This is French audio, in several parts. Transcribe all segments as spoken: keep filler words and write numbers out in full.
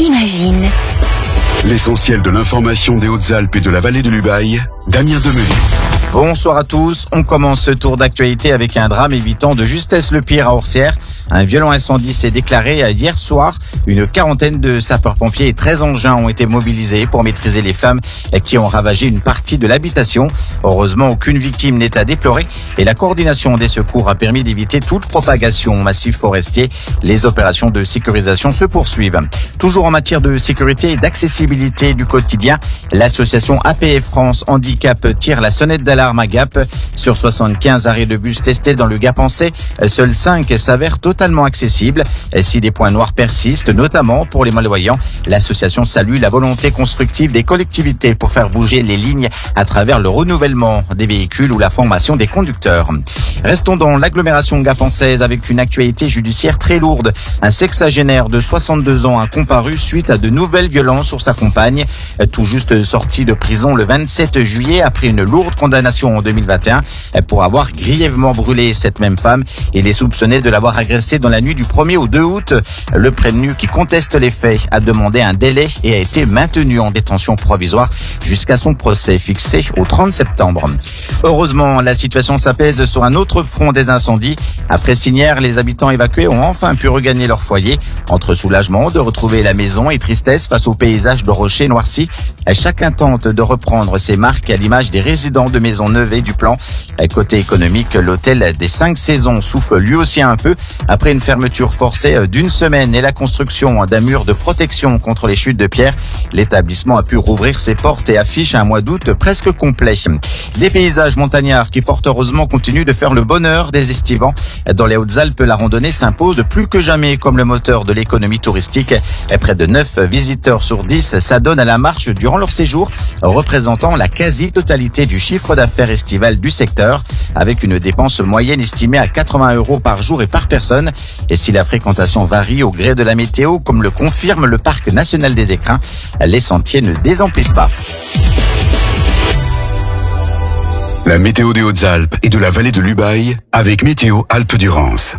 Imagine. L'essentiel de l'information des Hautes-Alpes et de la vallée de l'Ubaye, Damien Demenu. Bonsoir à tous, on commence ce tour d'actualité avec un drame évitant de justesse le pire à Orsières. Un violent incendie s'est déclaré hier soir. Une quarantaine de sapeurs-pompiers et treize engins ont été mobilisés pour maîtriser les flammes qui ont ravagé une partie de l'habitation. Heureusement, aucune victime n'est à déplorer et la coordination des secours a permis d'éviter toute propagation au massif forestier. Les opérations de sécurisation se poursuivent. Toujours en matière de sécurité et d'accessibilité du quotidien, l'association A P F France Handicap tire la sonnette d'alarme à Gap. Sur soixante-quinze arrêts de bus testés dans le Gap-en-Sey, seuls cinq s'avèrent totalement accessibles. Si des points noirs persistent, notamment pour les malvoyants, l'association salue la volonté constructive des collectivités pour faire bouger les lignes à travers le renouvellement des véhicules ou la formation des conducteurs. Restons dans l'agglomération Gap-en-Sey avec une actualité judiciaire très lourde. Un sexagénaire de soixante-deux ans a comparu suite à de nouvelles violences sur sa compagne. Tout juste sorti de prison le vingt-sept juillet après une lourde condamnation en deux mille vingt et un pour avoir grièvement brûlé cette même femme. Il est soupçonné de l'avoir agressée dans la nuit du premier au deux août. Le prévenu qui conteste les faits a demandé un délai et a été maintenu en détention provisoire jusqu'à son procès fixé au trente septembre. Heureusement, la situation s'apaise sur un autre front des incendies. Après Signières, les habitants évacués ont enfin pu regagner leur foyer. Entre soulagement de retrouver la maison et tristesse face au paysage de rochers noircis, chacun tente de reprendre ses marques à l'image des résidents de Maisonneuve et du Plan. Côté économique, l'hôtel des cinq saisons souffle lui aussi un peu après une fermeture forcée d'une semaine et la construction d'un mur de protection contre les chutes de pierre. L'établissement a pu rouvrir ses portes et affiche un mois d'août presque complet. Des paysages montagnards qui fort heureusement continuent de faire le bonheur des estivants. Dans les Hautes-Alpes, la randonnée s'impose plus que jamais comme le moteur de l'économie touristique. Près de neuf visiteurs sur dix s'adonnent à la marche durant leur séjour, représentant la quasi-totalité du chiffre d'affaires estival du secteur, avec une dépense moyenne estimée à quatre-vingts euros par jour et par personne. Et si la fréquentation varie au gré de la météo, comme le confirme le Parc national des Écrins, les sentiers ne désemplissent pas. La météo des Hautes-Alpes et de la vallée de l'Ubaye avec Météo Alpes-Durance.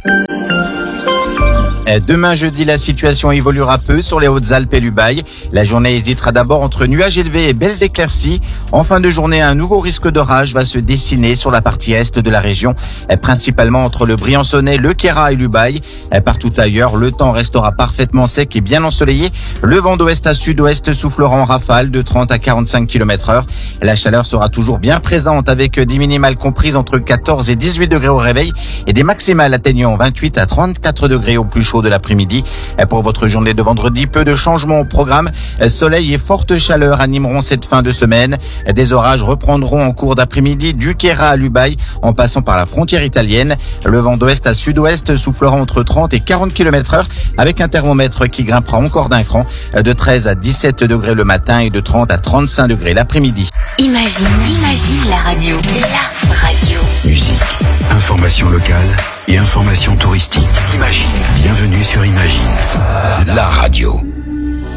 Demain jeudi, la situation évoluera peu sur les Hautes-Alpes et l'Ubaye. La journée hésitera d'abord entre nuages élevés et belles éclaircies. En fin de journée, un nouveau risque d'orage va se dessiner sur la partie est de la région, principalement entre le Briançonnais, le Queyras et l'Ubaye. Partout ailleurs, le temps restera parfaitement sec et bien ensoleillé. Le vent d'ouest à sud-ouest soufflera en rafale de trente à quarante-cinq kilomètres heure. La chaleur sera toujours bien présente avec des minimales comprises entre quatorze et dix-huit degrés au réveil et des maximales atteignant vingt-huit à trente-quatre degrés au plus chaud de l'après-midi. Pour votre journée de vendredi, peu de changements au programme. Soleil et forte chaleur animeront cette fin de semaine. Des orages reprendront en cours d'après-midi du Queyras à l'Ubaye en passant par la frontière italienne. Le vent d'ouest à sud-ouest soufflera entre trente et quarante kilomètres heure avec un thermomètre qui grimpera encore d'un cran de treize à dix-sept degrés le matin et de trente à trente-cinq degrés l'après-midi. Imagine, imagine la radio. La radio. Musique, information locale et information touristique. Imagine. Bienvenue sur Imagine, la radio.